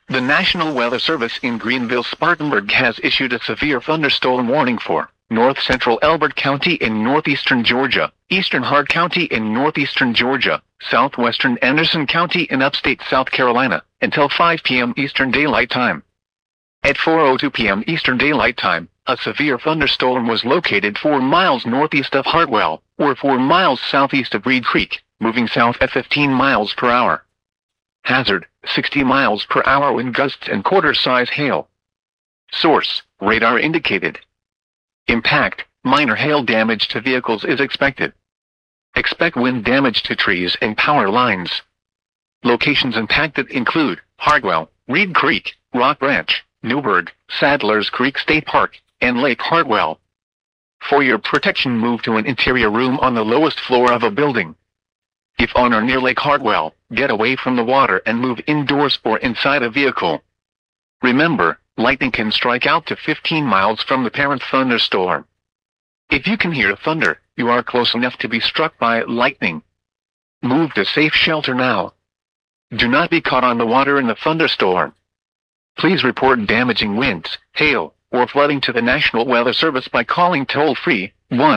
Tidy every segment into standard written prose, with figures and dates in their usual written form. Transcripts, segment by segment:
The National Weather Service in Greenville-Spartanburg has issued a severe thunderstorm warning for north-central Elbert County in northeastern Georgia, eastern Hart County in northeastern Georgia, southwestern Anderson County in upstate South Carolina, until 5 p.m. Eastern Daylight Time. At 4:02 p.m. Eastern Daylight Time, a severe thunderstorm was located 4 miles northeast of Hartwell, or 4 miles southeast of Reed Creek, moving south at 15 miles per hour. Hazard, 60 miles per hour wind gusts and quarter-size hail. Source, radar indicated. Impact, minor hail damage to vehicles is expected. Expect wind damage to trees and power lines. Locations impacted include Hartwell, Reed Creek, Rock Branch, Newburgh, Sadlers Creek State Park, and Lake Hartwell. For your protection, move to an interior room on the lowest floor of a building. If on or near Lake Hartwell, get away from the water and move indoors or inside a vehicle. Remember, lightning can strike out to 15 miles from the parent thunderstorm. If you can hear thunder, you are close enough to be struck by lightning. Move to safe shelter now. Do not be caught on the water in the thunderstorm. Please report damaging winds, hail, or flooding to the National Weather Service by calling toll-free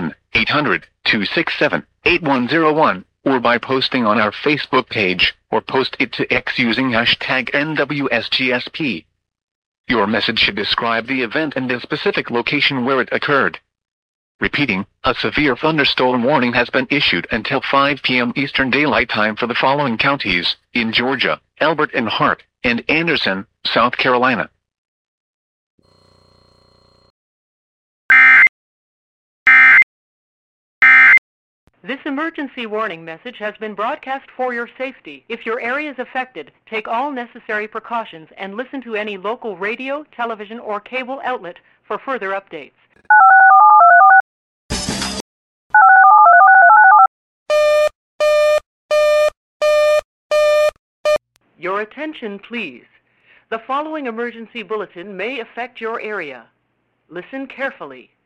1-800-267-8101, or by posting on our Facebook page, or post it to X using hashtag NWSGSP. Your message should describe the event and the specific location where it occurred. Repeating, a severe thunderstorm warning has been issued until 5 p.m. Eastern Daylight Time for the following counties, in Georgia, Elbert and Hart, and Anderson, South Carolina. This emergency warning message has been broadcast for your safety. If your area is affected, take all necessary precautions and listen to any local radio, television, or cable outlet for further updates. Your attention, please. The following emergency bulletin may affect your area. Listen carefully.